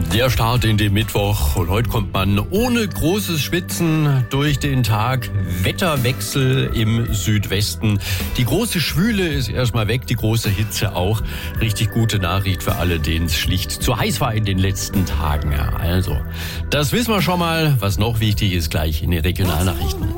Der Start in den Mittwoch und heute kommt man ohne großes Schwitzen durch den Tag. Wetterwechsel im Südwesten. Die große Schwüle ist erstmal weg, die große Hitze auch. Richtig gute Nachricht für alle, denen es schlicht zu heiß war in den letzten Tagen. Also, das wissen wir schon mal. Was noch wichtig ist, gleich in den Regionalnachrichten.